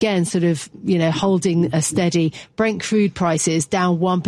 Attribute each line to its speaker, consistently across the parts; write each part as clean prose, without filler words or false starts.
Speaker 1: again, sort of, holding a steady. Brent crude prices down 1%,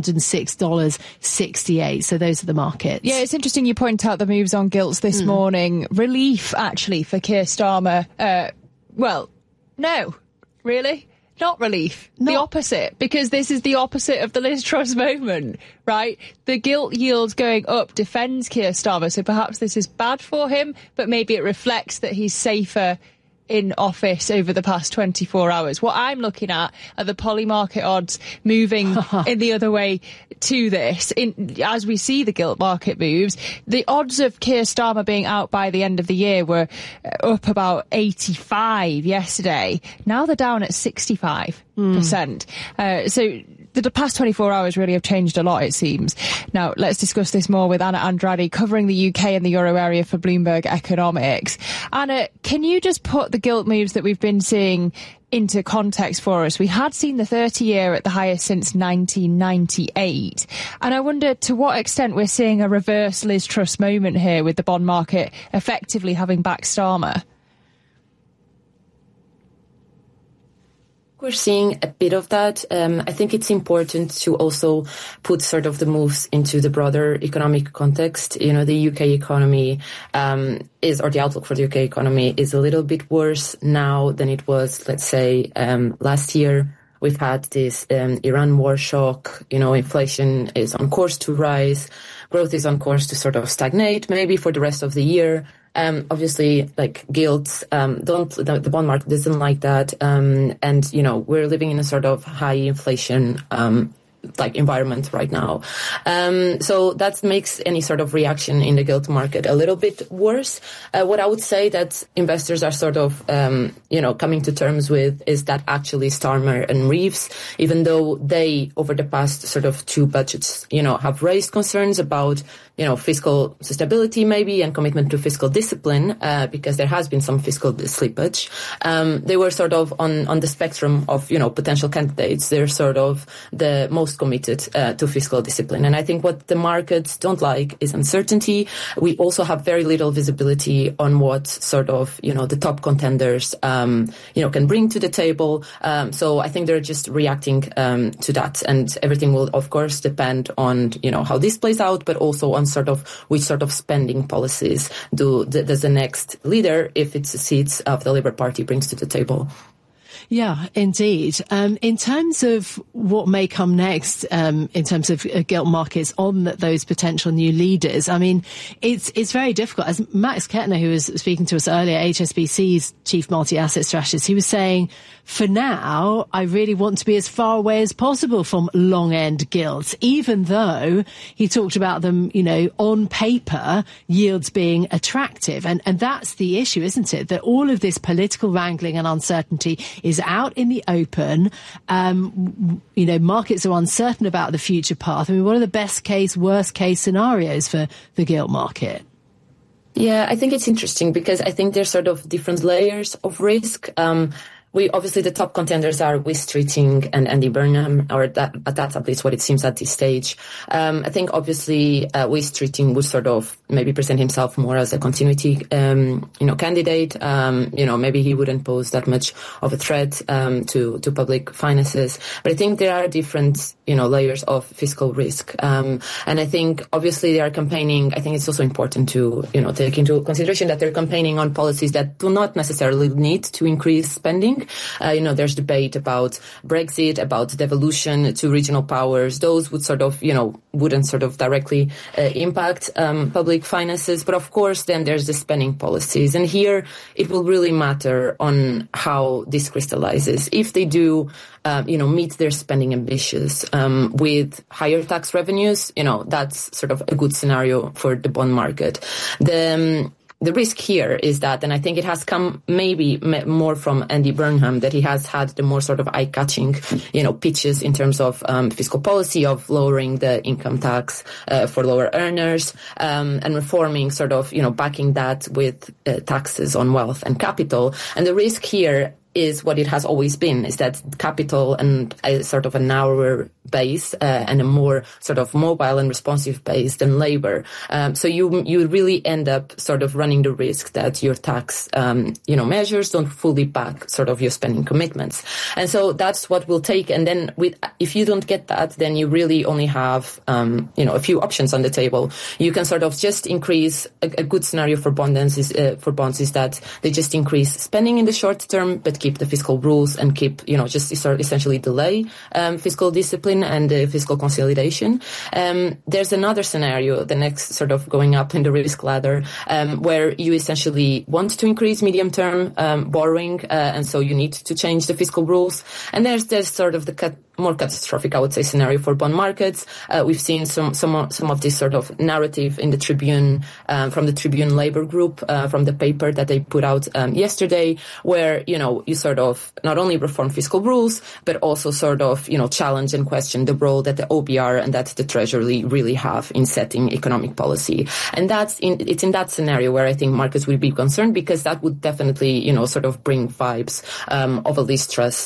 Speaker 1: $106.68. So those are the markets.
Speaker 2: Yeah, it's interesting you point out the moves on gilts this morning. Relief, actually, for Keir Starmer. Well, no, really? Not relief. The opposite, because this is the opposite of the Liz Truss moment, right? The gilt yield going up defends Keir Starmer, so perhaps this is bad for him, but maybe it reflects that he's safer in office over the past 24 hours. What I'm looking at are the Polymarket odds moving in the other way to this. As we see the gilt market moves, the odds of Keir Starmer being out by the end of the year were up about 85 yesterday. Now they're down at 65%. So the past 24 hours really have changed a lot, it seems. Now, let's discuss this more with Anna Andrade, covering the UK and the Euro area for Bloomberg Economics. Anna, can you just put the gilt moves that we've been seeing into context for us? We had seen the 30-year at the highest since 1998. And I wonder to what extent we're seeing a reverse Liz Truss moment here with the bond market effectively having backed Starmer.
Speaker 3: We're seeing a bit of that. I think it's important to also put sort of the moves into the broader economic context. The UK economy or the outlook for the UK economy is a little bit worse now than it was, let's say, last year. We've had this Iran war shock. Inflation is on course to rise. Growth is on course to sort of stagnate, maybe for the rest of the year. Obviously, like gilts, the bond market doesn't like that. We're living in a sort of high inflation, environment right now. So that makes any sort of reaction in the gilt market a little bit worse. What I would say that investors are sort of, coming to terms with is that actually Starmer and Reeves, even though they, over the past sort of two budgets, have raised concerns about, fiscal stability maybe and commitment to fiscal discipline, because there has been some fiscal slippage. They were sort of on the spectrum of, potential candidates. They're sort of the most committed to fiscal discipline. And I think what the markets don't like is uncertainty. We also have very little visibility on what sort of, the top contenders, can bring to the table. So I think they're just reacting to that. And everything will, of course, depend on, how this plays out, but also on sort of which sort of spending policies does the next leader, if it succeeds, of the Labour Party brings to the table.
Speaker 1: Yeah, indeed. In terms of what may come next, in terms of gilt markets on those potential new leaders, I mean, it's very difficult. As Max Kettner, who was speaking to us earlier, HSBC's chief multi-asset strategist, he was saying, for now, I really want to be as far away as possible from long-end gilts, even though he talked about them, on paper, yields being attractive. And that's the issue, isn't it? That all of this political wrangling and uncertainty is out in the open. Markets are uncertain about the future path. I mean, what are the best case, worst case scenarios for the gilt market?
Speaker 3: Yeah, I think it's interesting because I think there's sort of different layers of risk. Obviously the top contenders are Wes Streeting and Andy Burnham, or that's at least what it seems at this stage. I think obviously Wes Streeting would sort of maybe present himself more as a continuity, candidate. Maybe he wouldn't pose that much of a threat to public finances. But I think there are different, layers of fiscal risk. And I think obviously they are campaigning. I think it's also important to, take into consideration that they're campaigning on policies that do not necessarily need to increase spending. There's debate about Brexit, about devolution to regional powers. Those would sort of, wouldn't sort of directly impact public finances. But of course, then there's the spending policies. And here it will really matter on how this crystallizes. If they do, meet their spending ambitions with higher tax revenues, that's sort of a good scenario for the bond market. The risk here is that, and I think it has come maybe more from Andy Burnham, that he has had the more sort of eye-catching, pitches in terms of fiscal policy, of lowering the income tax for lower earners, and reforming sort of, backing that with taxes on wealth and capital. And the risk here is what it has always been, is that capital and sort of a narrower base and a more sort of mobile and responsive base than labor. So you really end up sort of running the risk that your tax, measures don't fully back sort of your spending commitments. And so that's what we'll take. And then if you don't get that, then you really only have, a few options on the table. You can sort of just increase a good scenario for bonds is that they just increase spending in the short term, but keep the fiscal rules and keep, just essentially delay, fiscal discipline and fiscal consolidation. There's another scenario, the next sort of going up in the risk ladder, where you essentially want to increase medium-term borrowing, and so you need to change the fiscal rules. And there's sort of the more catastrophic, I would say, scenario for bond markets. We've seen some of this sort of narrative in the Tribune, from the Tribune Labor Group, from the paper that they put out yesterday, where, you sort of not only reform fiscal rules, but also sort of, challenge and question the role that the OBR and that the Treasury really have in setting economic policy. And it's in that scenario where I think markets will be concerned, because that would definitely, sort of bring vibes of a Liz Truss,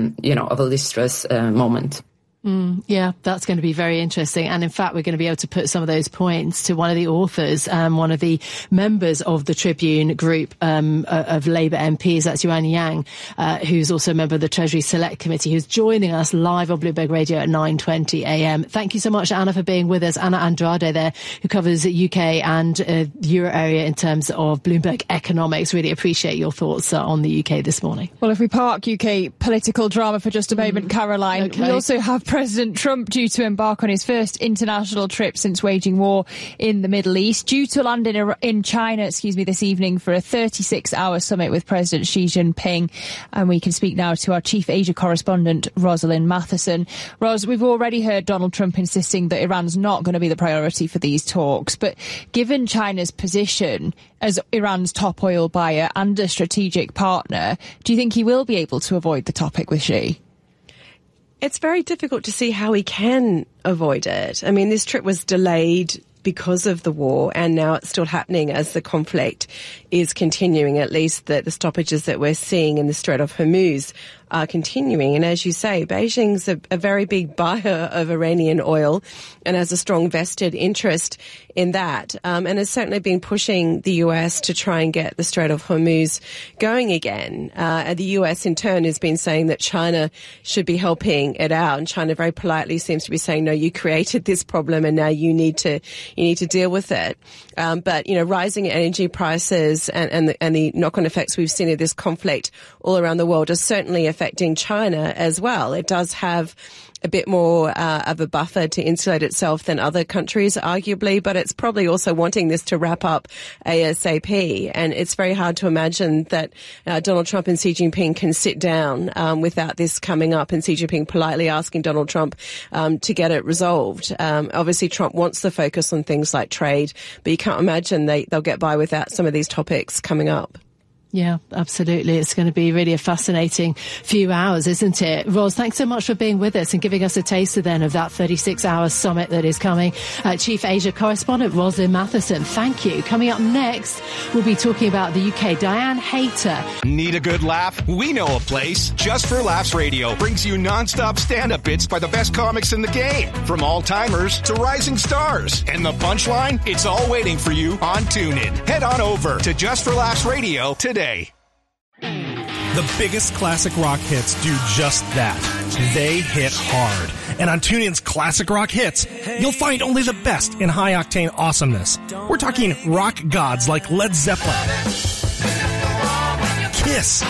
Speaker 3: moment.
Speaker 1: Yeah, that's going to be very interesting. And in fact, we're going to be able to put some of those points to one of the authors, one of the members of the Tribune group of Labour MPs, that's Yuan Yang, who's also a member of the Treasury Select Committee, who's joining us live on Bloomberg Radio at 9:20 a.m. Thank you so much, Anna, for being with us. Anna Andrade there, who covers UK and the Euro area in terms of Bloomberg economics. Really appreciate your thoughts on the UK this morning.
Speaker 2: Well, if we park UK political drama for just a moment, Caroline, we also have President Trump due to embark on his first international trip since waging war in the Middle East, due to land in China, this evening for a 36-hour summit with President Xi Jinping. And we can speak now to our chief Asia correspondent, Rosalind Matheson. Ros, we've already heard Donald Trump insisting that Iran's not going to be the priority for these talks. But given China's position as Iran's top oil buyer and a strategic partner, do you think he will be able to avoid the topic with Xi?
Speaker 4: It's very difficult to see how he can avoid it. I mean, this trip was delayed because of the war, and now it's still happening as the conflict is continuing. At least the stoppages that we're seeing in the Strait of Hormuz are continuing. And as you say, Beijing's a very big buyer of Iranian oil and has a strong vested interest in that, and has certainly been pushing the US to try and get the Strait of Hormuz going again. And the US in turn has been saying that China should be helping it out, and China very politely seems to be saying, no, you created this problem and now you need to deal with it. But rising energy prices and the knock-on effects we've seen of this conflict all around the world are certainly affecting China as well. It does have a bit more of a buffer to insulate itself than other countries, arguably, but it's probably also wanting this to wrap up ASAP. And it's very hard to imagine that Donald Trump and Xi Jinping can sit down without this coming up and Xi Jinping politely asking Donald Trump to get it resolved. Obviously, Trump wants the focus on things like trade, but you can't imagine they'll get by without some of these topics coming up.
Speaker 1: Yeah, absolutely. It's going to be really a fascinating few hours, isn't it? Ros, thanks so much for being with us and giving us a taster then of that 36-hour summit that is coming. Chief Asia correspondent Rosalind Matheson, thank you. Coming up next, we'll be talking about the UK. Diane Hayter.
Speaker 5: Need a good laugh? We know a place. Just for Laughs Radio brings you non-stop stand-up bits by the best comics in the game. From all-timers to rising stars. And the punchline? It's all waiting for you on TuneIn. Head on over to Just for Laughs Radio today.
Speaker 6: The biggest classic rock hits do just that. They hit hard. And on TuneIn's Classic Rock Hits, you'll find only the best in high-octane awesomeness. We're talking rock gods like Led Zeppelin, Kiss,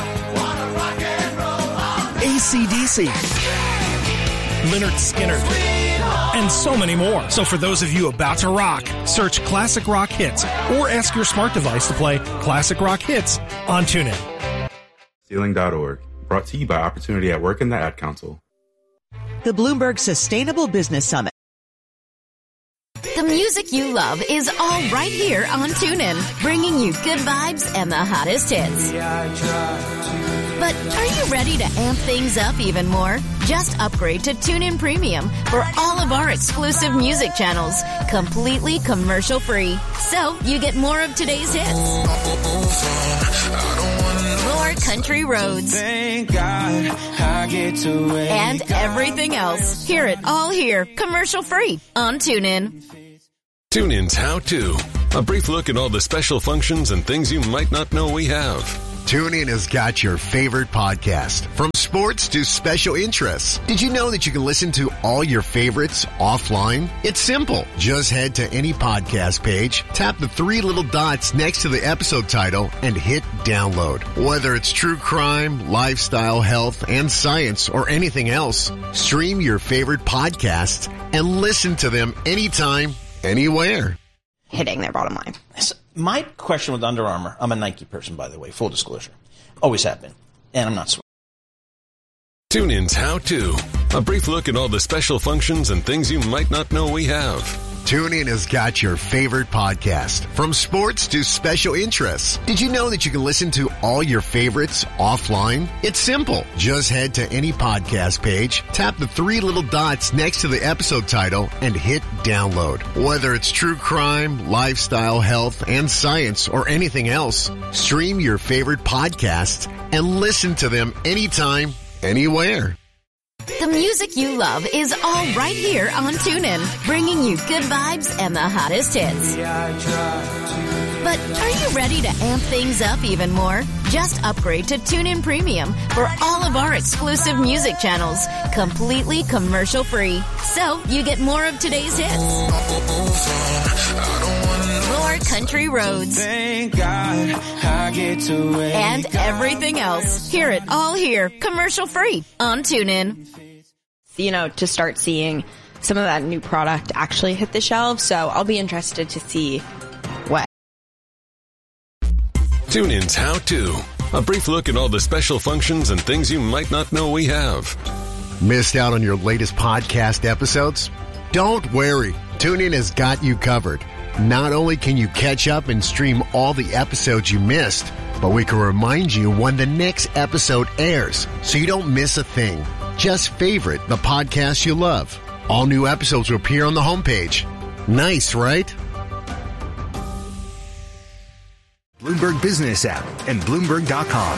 Speaker 6: AC/DC, Lynyrd Skynyrd, and so many more. So for those of you about to rock, search Classic Rock Hits or ask your smart device to play Classic Rock Hits on TuneIn.
Speaker 7: Ceiling.org, brought to you by Opportunity at Work and the Ad Council.
Speaker 8: The Bloomberg Sustainable Business Summit.
Speaker 9: The music you love is all right here on TuneIn, bringing you good vibes and the hottest hits. But are you ready to amp things up even more? Just upgrade to TuneIn Premium for all of our exclusive music channels, completely commercial-free. So you get more of today's hits, more country roads, and everything else. Hear it all here, commercial free on TuneIn.
Speaker 10: TuneIn's How To. A brief look at all the special functions and things you might not know we have.
Speaker 11: TuneIn has got your favorite podcast, from sports to special interests. Did you know that you can listen to all your favorites offline? It's simple. Just head to any podcast page, tap the three little dots next to the episode title, and hit download. Whether it's true crime, lifestyle, health, and science, or anything else, stream your favorite podcasts and listen to them anytime, anywhere.
Speaker 12: Hitting their bottom line.
Speaker 13: My question with Under Armour, I'm a Nike person, by the way, full disclosure. Always have been. And I'm not swearing.
Speaker 10: TuneIn's How To. A brief look at all the special functions and things you might not know we have.
Speaker 11: TuneIn has got your favorite podcast, from sports to special interests. Did you know that you can listen to all your favorites offline? It's simple. Just head to any podcast page, tap the three little dots next to the episode title, and hit download. Whether it's true crime, lifestyle, health, and science, or anything else, stream your favorite podcasts and listen to them anytime, anywhere.
Speaker 9: The music you love is all right here on TuneIn, bringing you good vibes and the hottest hits. But are you ready to amp things up even more? Just upgrade to TuneIn Premium for all of our exclusive music channels, completely commercial free. So you get more of today's hits, more country roads, and everything else. Hear it all here, commercial free on TuneIn.
Speaker 12: To start seeing some of that new product actually hit the shelves. So I'll be interested to see what.
Speaker 10: TuneIn's How To. A brief look at all the special functions and things you might not know we have.
Speaker 11: Missed out on your latest podcast episodes? Don't worry. TuneIn has got you covered. Not only can you catch up and stream all the episodes you missed, but we can remind you when the next episode airs, so you don't miss a thing. Just favorite the podcast you love. All new episodes will appear on the homepage. Nice, right?
Speaker 14: Bloomberg Business app and Bloomberg.com.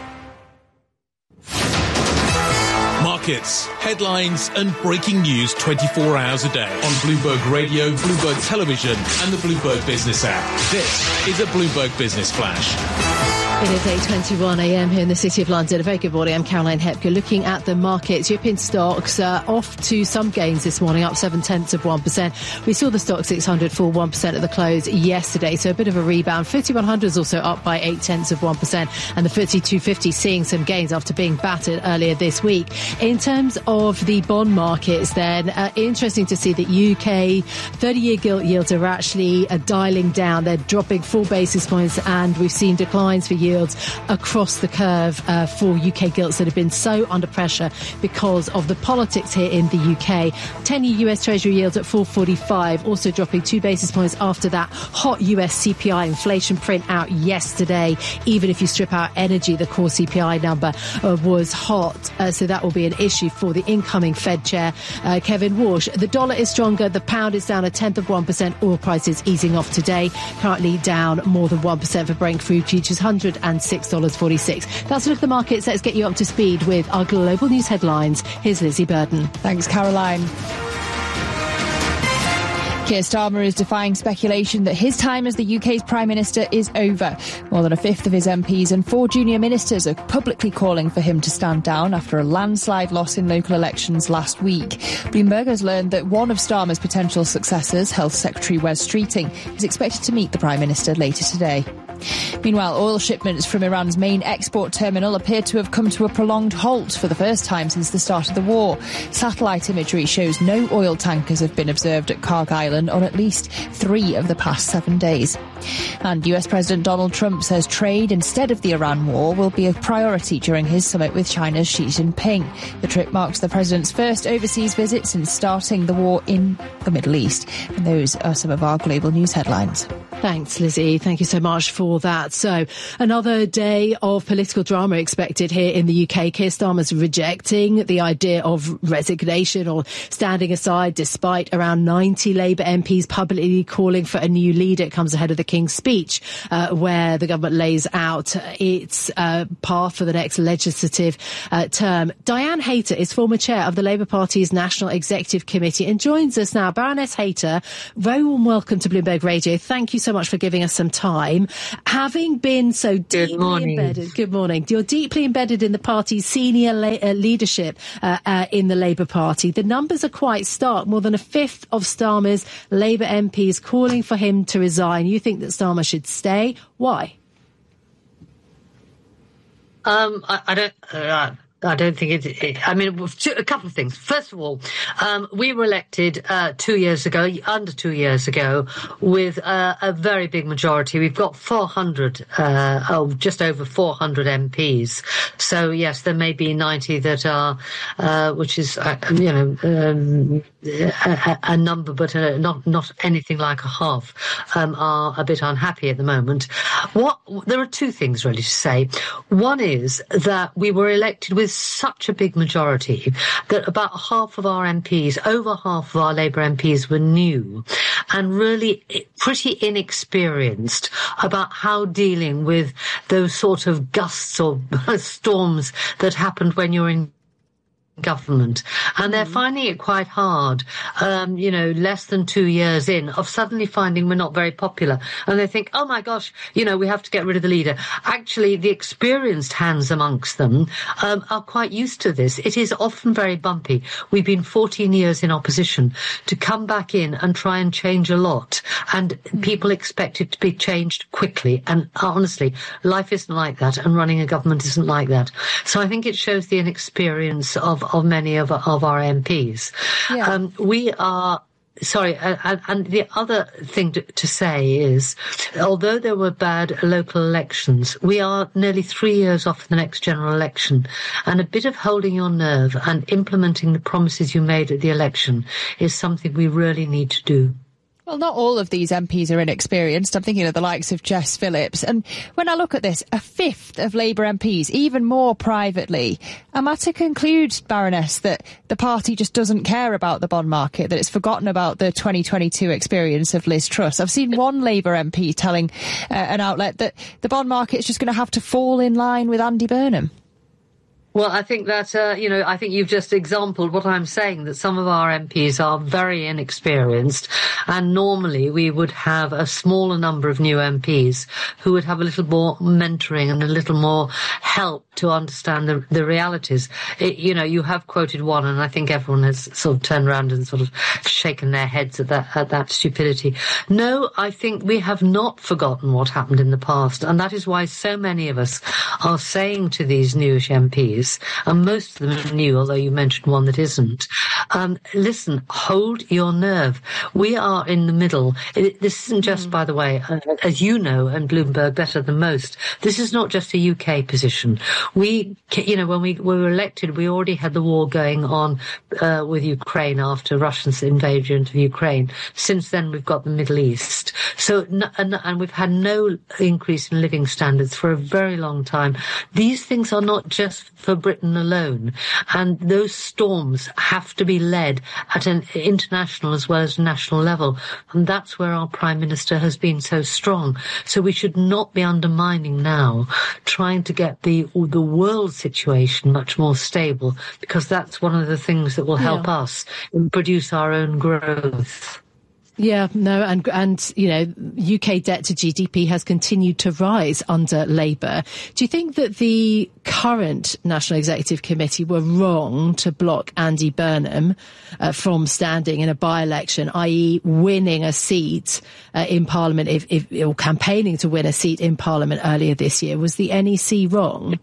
Speaker 15: Markets, headlines, and breaking news 24 hours a day on Bloomberg Radio, Bloomberg Television, and the Bloomberg Business app. This is a Bloomberg Business Flash.
Speaker 1: It is 8:21 a.m. here in the City of London. A very good morning. I'm Caroline Hepker. Looking at the markets, European stocks off to some gains this morning, up 0.7%. We saw the stock 600 fall 1% at the close yesterday, so a bit of a rebound. FTSE 100 is also up by 0.8%, and the FTSE 250 seeing some gains after being battered earlier this week. In terms of the bond markets, then, interesting to see that UK 30-year gilt yields are actually dialing down. They're dropping 4 basis points, and we've seen declines for yields across the curve for UK gilts that have been so under pressure because of the politics here in the UK. 10-year US Treasury yields at 4.45, also dropping 2 basis points after that hot US CPI inflation print out yesterday. Even if you strip out energy, the core CPI number was hot, so that will be an issue for the incoming Fed chair, Kevin Walsh. The dollar is stronger, the pound is down 0.1%, oil prices easing off today, currently down more than 1% for Brent crude futures, $106.46. That's a look at the markets. Let's get you up to speed with our global news headlines. Here's Lizzie Burden.
Speaker 2: Thanks, Caroline. Keir Starmer is defying speculation that his time as the UK's Prime Minister is over. More than a fifth of his MPs and 4 junior ministers are publicly calling for him to stand down after a landslide loss in local elections last week. Bloomberg has learned that one of Starmer's potential successors, Health Secretary Wes Streeting, is expected to meet the Prime Minister later today. Meanwhile, oil shipments from Iran's main export terminal appear to have come to a prolonged halt for the first time since the start of the war. Satellite imagery shows no oil tankers have been observed at Karg Island on at least 3 of the past 7 days. And US President Donald Trump says trade instead of the Iran war will be a priority during his summit with China's Xi Jinping. The trip marks the president's first overseas visit since starting the war in the Middle East. And those are some of our global news headlines.
Speaker 1: Thanks, Lizzie. Thank you so much for that. So another day of political drama expected here in the UK. Keir Starmer's rejecting the idea of resignation or standing aside, despite around 90 Labour MPs publicly calling for a new leader. It comes ahead of the King's Speech, where the government lays out its path for the next legislative term. Diane Hayter is former chair of the Labour Party's National Executive Committee and joins us now. Baroness Hayter, very warm welcome to Bloomberg Radio. Thank you so much for giving us some time. Having been so deeply embedded, good morning. You're deeply embedded in the party's senior leadership in the Labour Party. The numbers are quite stark. More than a fifth of Starmer's Labour MPs calling for him to resign. You think that Starmer should stay? Why?
Speaker 16: I don't think I mean, a couple of things. First of all, we were elected 2 years ago, under 2 years ago, with a very big majority. We've got 400, just over 400 MPs. So yes, there may be 90 that are, which is, a number, but not anything like a half, are a bit unhappy at the moment. There are two things really to say. One is that we were elected with such a big majority that about half of our MPs, over half of our Labour MPs, were new and really pretty inexperienced about how dealing with those sort of gusts or storms that happened when you're in government, and they're finding it quite hard, less than 2 years in, of suddenly finding we're not very popular, and they think, oh my gosh, we have to get rid of the leader. Actually, the experienced hands amongst them are quite used to this. It is often very bumpy. We've been 14 years in opposition. To come back in and try and change a lot, and people expect it to be changed quickly, and honestly, life isn't like that, and running a government isn't like that. So I think it shows the inexperience of many of our MPs. Yeah. We are... Sorry, and the other thing to say is, although there were bad local elections, we are nearly 3 years off the next general election, and a bit of holding your nerve and implementing the promises you made at the election is something we really need to do.
Speaker 2: Well, not all of these MPs are inexperienced. I'm thinking of the likes of Jess Phillips. And when I look at this, a fifth of Labour MPs, even more privately, am I to conclude, Baroness, that the party just doesn't care about the bond market, that it's forgotten about the 2022 experience of Liz Truss? I've seen one Labour MP telling an outlet that the bond market is just going to have to fall in line with Andy Burnham.
Speaker 16: Well, I think that, I think you've just exampled what I'm saying, that some of our MPs are very inexperienced, and normally we would have a smaller number of new MPs who would have a little more mentoring and a little more help to understand the realities. You have quoted one, and I think everyone has sort of turned around and sort of shaken their heads at that stupidity. No, I think we have not forgotten what happened in the past, and that is why so many of us are saying to these newish MPs, and most of them are new, although you mentioned one that isn't. Listen, hold your nerve. We are in the middle. This isn't just, by the way, as you know, and Bloomberg better than most, this is not just a UK position. When we were elected, we already had the war going on with Ukraine after Russia's invasion of Ukraine. Since then, we've got the Middle East. So, and we've had no increase in living standards for a very long time. These things are not just for Britain alone, and those storms have to be led at an international as well as national level, and that's where our Prime Minister has been so strong. So we should not be undermining now, trying to get the world situation much more stable, because that's one of the things that will help us produce our own growth.
Speaker 1: Yeah, no, and UK debt to GDP has continued to rise under Labour. Do you think that the current National Executive Committee were wrong to block Andy Burnham from standing in a by-election, i.e. winning a seat in Parliament, or campaigning to win a seat in Parliament earlier this year? Was the NEC wrong?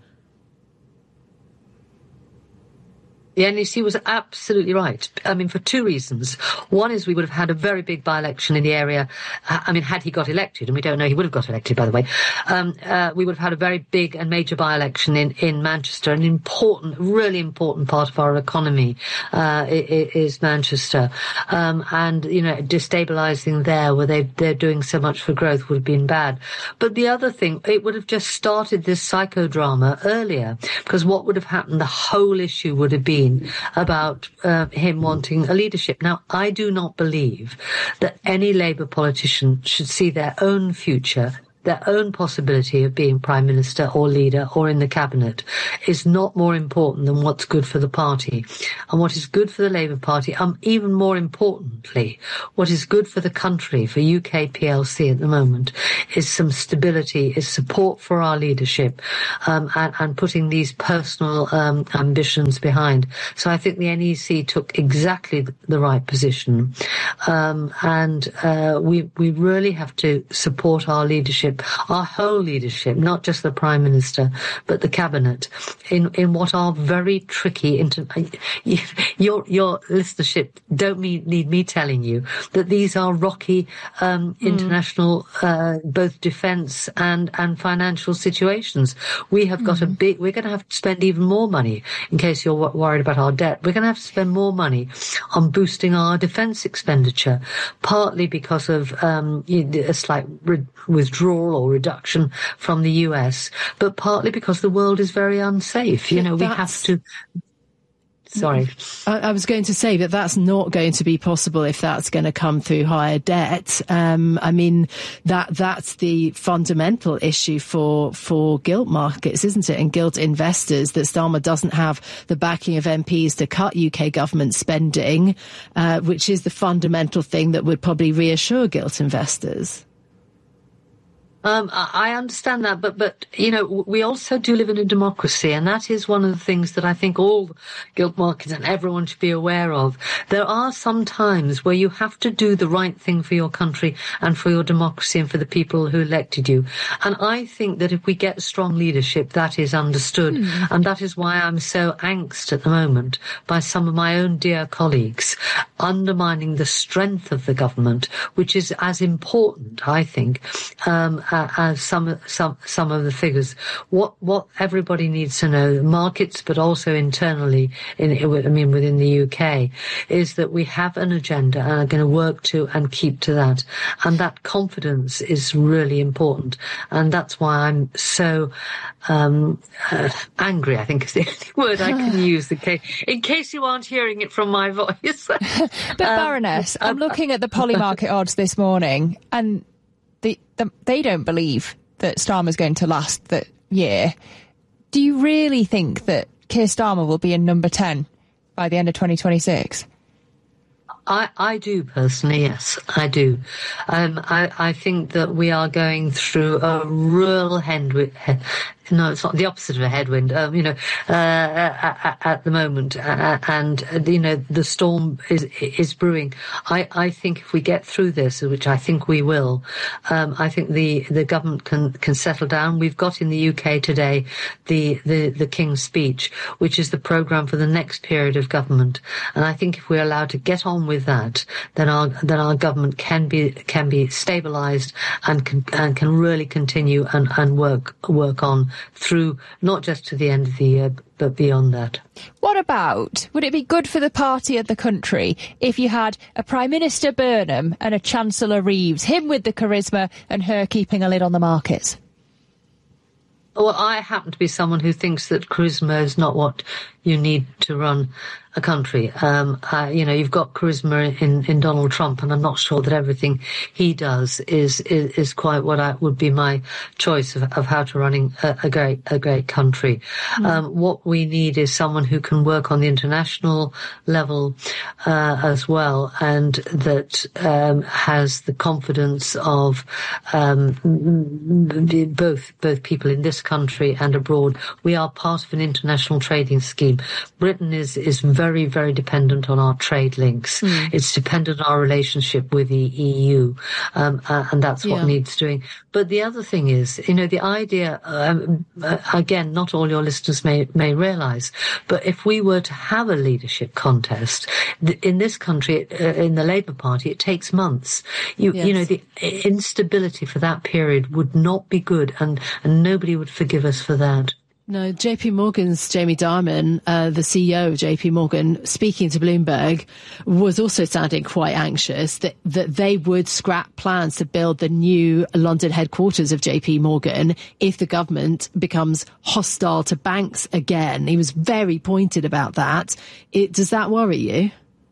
Speaker 16: The NEC was absolutely right. I mean, for two reasons. One is we would have had a very big by-election in the area. I mean, had he got elected, and we don't know he would have got elected, by the way, we would have had a very big and major by-election in Manchester. An important, really important part of our economy is Manchester. And, destabilising there, where they're doing so much for growth, would have been bad. But the other thing, it would have just started this psychodrama earlier, because what would have happened, the whole issue would have been been about him wanting a leadership. Now, I do not believe that any Labour politician should see their own future, their own possibility of being Prime Minister or leader or in the cabinet is not more important than what's good for the party. And what is good for the Labour Party, even more importantly, what is good for the country, for UK PLC at the moment, is some stability, is support for our leadership, and putting these personal ambitions behind. So I think the NEC took exactly the right position. We really have to support our leadership, our whole leadership, not just the Prime Minister, but the Cabinet, in what are very tricky, your listenership don't need me telling you that these are rocky international, both defence and financial situations. We have got we're going to have to spend even more money, in case you're worried about our debt. We're going to have to spend more money on boosting our defence expenditure, partly because of a slight withdrawal or reduction from the US, but partly because the world is very unsafe. We have to... Sorry.
Speaker 1: I was going to say that that's not going to be possible if that's going to come through higher debt. That's the fundamental issue for gilt markets, isn't it? And gilt investors, that Starmer doesn't have the backing of MPs to cut UK government spending, which is the fundamental thing that would probably reassure gilt investors.
Speaker 16: I understand that, but we also do live in a democracy, and that is one of the things that I think all gilt markets and everyone should be aware of. There are some times where you have to do the right thing for your country and for your democracy and for the people who elected you. And I think that if we get strong leadership, that is understood. And that is why I'm so angst at the moment by some of my own dear colleagues undermining the strength of the government, which is as important, I think, as some of the figures. What everybody needs to know, markets, but also internally, within the UK, is that we have an agenda and are going to work to and keep to that. And that confidence is really important. And that's why I'm so angry, I think is the only word I can use, in case you aren't hearing it from my voice.
Speaker 2: But Baroness, I'm looking at the Polymarket odds this morning, and they don't believe that Starmer's going to last the year. Do you really think that Keir Starmer will be in number 10 by the end of 2026?
Speaker 16: I do personally, yes, I do. I think that we are going through a real no, it's not the opposite of a headwind, at the moment. The storm is brewing. I think if we get through this, which I think we will, I think the government can settle down. We've got in the UK today the King's Speech, which is the programme for the next period of government. And I think if we're allowed to get on with that, then our government can be stabilised and can really continue and work on through not just to the end of the year, but beyond that.
Speaker 2: What about, would it be good for the party and the country if you had a Prime Minister Burnham and a Chancellor Reeves, him with the charisma and her keeping a lid on the markets?
Speaker 16: Well, I happen to be someone who thinks that charisma is not what you need to run a country. You've got charisma in Donald Trump, and I'm not sure that everything he does is quite what would be my choice of how to running a great country. What we need is someone who can work on the international level as well, and that has the confidence of both people in this country and abroad. We are part of an international trading scheme. Britain is very, very dependent on our trade links. It's dependent on our relationship with the EU, and that's what needs doing. But the other thing is, the idea, again, not all your listeners may realise, but if we were to have a leadership contest, in this country, in the Labour Party, it takes months. The instability for that period would not be good, and nobody would forgive us for that.
Speaker 1: No, JP Morgan's Jamie Dimon, the CEO of JP Morgan, speaking to Bloomberg, was also sounding quite anxious that they would scrap plans to build the new London headquarters of JP Morgan if the government becomes hostile to banks again. He was very pointed about that. Does that worry you?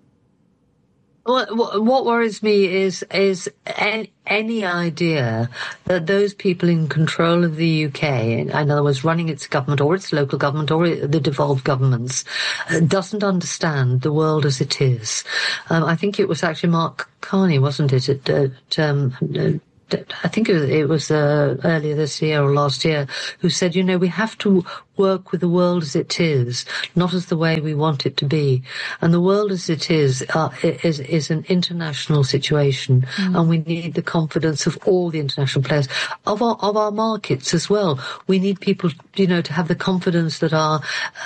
Speaker 16: What worries me is any idea that those people in control of the UK, in other words, running its government or its local government or the devolved governments, doesn't understand the world as it is. I think it was actually Mark Carney, wasn't it? I think it was earlier this year or last year, who said, we have to work with the world as it is, not as the way we want it to be. And the world as it is an international situation, and we need the confidence of all the international players, of our markets as well. We need people, to have the confidence that our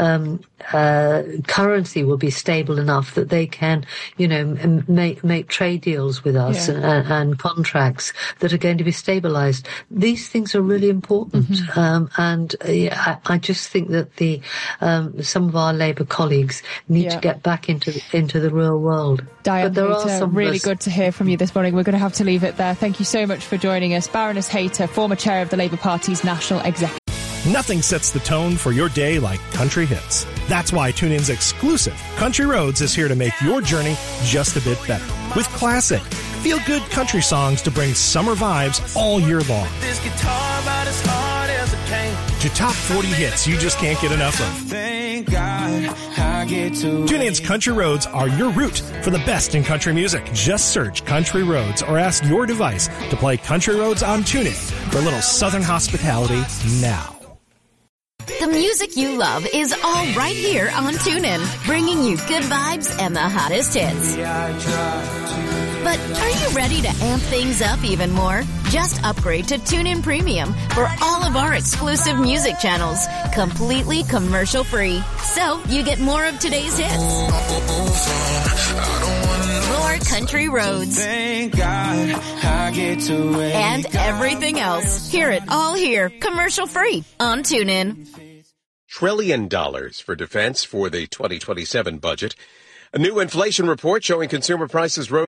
Speaker 16: currency will be stable enough that they can, make trade deals with us and contracts that are going to be stabilized. These things are really important, I just think that some of our Labour colleagues need to get back into the real world.
Speaker 2: Diane Hayter, really
Speaker 16: good
Speaker 2: to hear from you this morning. We're going to have to leave it there. Thank you so much for joining us. Baroness Hayter, former chair of the Labour Party's National Executive.
Speaker 6: Nothing sets the tone for your day like country hits. That's why TuneIn's exclusive Country Roads is here to make your journey just a bit better. With classic, feel-good country songs to bring summer vibes all year long.
Speaker 17: This guitar about as hard as it came.
Speaker 6: To top 40 hits you just can't get enough of.
Speaker 17: Thank God I get to.
Speaker 6: TuneIn's Country Roads are your route for the best in country music. Just search Country Roads or ask your device to play Country Roads on TuneIn for a little Southern hospitality now.
Speaker 9: The music you love is all right here on TuneIn, bringing you good vibes and the hottest hits. But are you ready to amp things up even more? Just upgrade to TuneIn Premium for all of our exclusive music channels, completely commercial-free. So you get more of today's hits. More country roads.
Speaker 17: Thank God I get to.
Speaker 9: And everything else. Hear it all here, commercial-free on TuneIn.
Speaker 18: $1 trillion for defense for the 2027 budget. A new inflation report showing consumer prices rose